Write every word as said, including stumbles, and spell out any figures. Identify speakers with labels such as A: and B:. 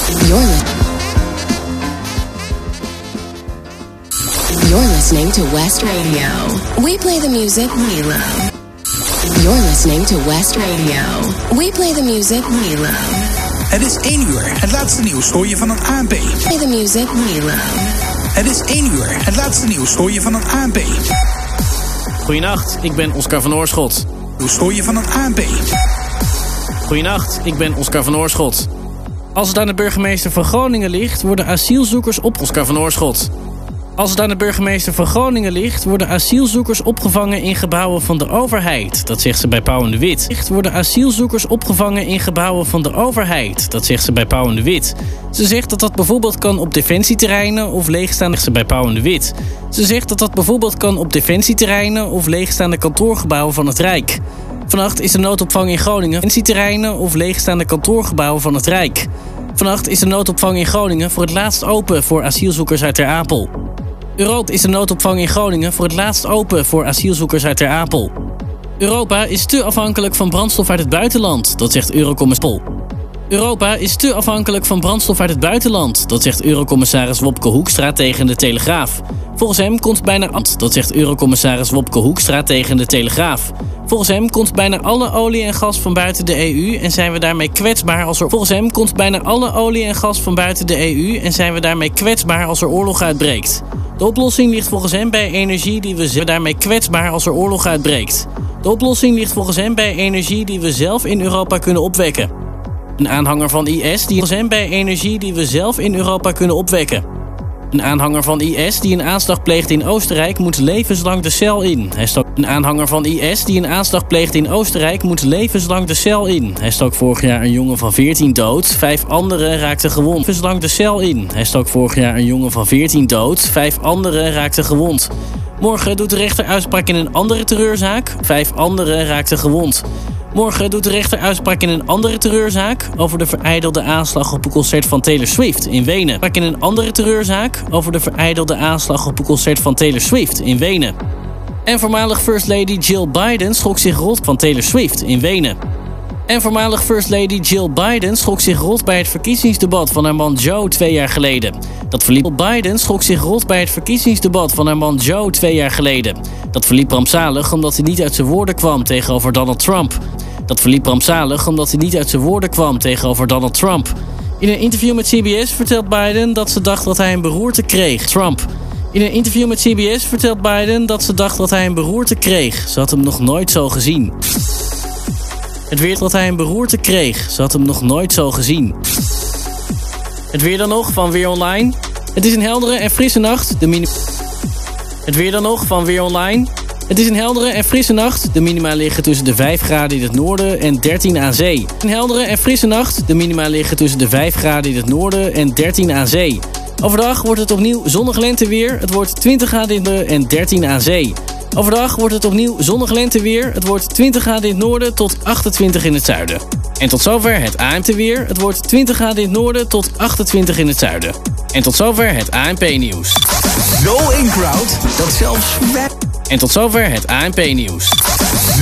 A: You're, li- You're listening to West Radio. We play the music we love. You're listening to West Radio. We play the music we love.
B: Het is één uur. Het laatste nieuws hoor je van het A N P.
A: Play the music we love.
B: Het is één uur. Het laatste nieuws hoor je van het A N P.
C: Goedenacht, ik ben Oscar van Oorschot.
B: Nieuws hoor je van het A N P.
C: Goedenacht, ik ben Oscar van Oorschot. Als het aan de burgemeester van Groningen ligt, worden asielzoekers op Oscar van Oorschot. Als het aan de burgemeester van Groningen ligt, worden asielzoekers opgevangen in gebouwen van de overheid. Dat zegt ze bij Pauw en de Wit. Worden asielzoekers opgevangen in gebouwen van de overheid. Dat zegt ze bij Pauw en de Wit. Ze zegt dat dat bijvoorbeeld kan op defensieterreinen of leegstaande... ze bij Pauw en de Wit. Ze zegt dat dat bijvoorbeeld kan op defensieterreinen of leegstaande kantoorgebouwen van het Rijk. Vannacht is de noodopvang in Groningen defensieterreinen of leegstaande kantoorgebouwen van het Rijk. Vannacht is de noodopvang in Groningen voor het laatst open voor asielzoekers uit Ter Apel. Europa is de noodopvang in Groningen voor het laatst open voor asielzoekers uit Ter Apel. Europa is te afhankelijk van brandstof uit het buitenland, dat zegt Eurocommissaris. Europa is te afhankelijk van brandstof uit het buitenland, dat zegt Eurocommissaris Wopke Hoekstra tegen de Telegraaf. Volgens hem komt bijna... dat zegt Eurocommissaris Wopke Hoekstra tegen de Telegraaf. Volgens hem komt bijna alle olie en gas van buiten de E U en zijn we daarmee kwetsbaar als er... Volgens hem komt bijna alle olie en gas van buiten de E U en zijn we daarmee kwetsbaar als er oorlog uitbreekt. De oplossing ligt volgens hem bij energie die we zelf... daarmee kwetsbaar als er oorlog uitbreekt. De oplossing ligt volgens hem bij energie die we zelf in Europa kunnen opwekken. Een aanhanger van I S die volgens hem bij energie die we zelf in Europa kunnen opwekken. Een aanhanger van I S die een aanslag pleegt in Oostenrijk moet levenslang de cel in. Hij stak... Een aanhanger van I S die een aanslag pleegt in Oostenrijk moet levenslang de cel in. Hij stak vorig jaar een jongen van veertien dood, vijf anderen raakten gewond. Levenslang de cel in. Hij stak vorig jaar een jongen van veertien dood, vijf anderen raakten gewond. Morgen doet de rechter uitspraak in een andere terreurzaak. Vijf anderen raakten gewond. Morgen doet de rechter uitspraak in een andere terreurzaak over de verijdelde aanslag op een concert van Taylor Swift in Wenen. Uitspraak in een andere terreurzaak over de verijdelde aanslag op een concert van Taylor Swift in Wenen. En voormalig First Lady Jill Biden schrok zich rot van Taylor Swift in Wenen. En voormalig First Lady Jill Biden schrok zich rot bij het verkiezingsdebat van haar man Joe twee jaar geleden. Dat verliep Biden schrok zich rot bij het verkiezingsdebat van haar man Joe twee jaar geleden. Dat verliep rampzalig omdat hij niet uit zijn woorden kwam tegenover Donald Trump. Dat verliep rampzalig omdat hij niet uit zijn woorden kwam tegenover Donald Trump. In een interview met C B S vertelt Biden dat ze dacht dat hij een beroerte kreeg. Trump. In een interview met C B S vertelt Biden dat ze dacht dat hij een beroerte kreeg. Ze had hem nog nooit zo gezien. Het weer dat hij een beroerte kreeg. Ze had hem nog nooit zo gezien. Het weer dan nog van Weer Online. Het is een heldere en frisse nacht. De mini- Het weer dan nog van Weer Online. Het is een heldere en frisse nacht. De minima liggen tussen de vijf graden in het noorden en dertien aan zee. Een heldere en frisse nacht. De minima liggen tussen de vijf graden in het noorden en dertien aan zee. Overdag wordt het opnieuw zonnig lenteweer. Het wordt twintig graden in het noorden en dertien aan zee. Overdag wordt het opnieuw zonnig lenteweer. Het wordt twintig graden in het noorden tot achtentwintig in het zuiden. En tot zover het A M P-weer. Het wordt twintig graden in het noorden tot achtentwintig in het zuiden. En tot zover het A M P-nieuws.
B: Zo in crowd dat zelfs...
C: En tot zover het A M P-nieuws.